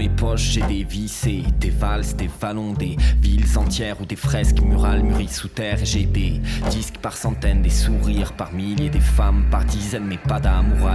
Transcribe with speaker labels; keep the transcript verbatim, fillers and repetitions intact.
Speaker 1: mes poches j'ai des vissés, des valses, des vallons, des villes entières ou des fresques murales mûries sous terre. Et j'ai des disques par centaines, des sourires par milliers, des femmes par dizaines, mais pas d'amour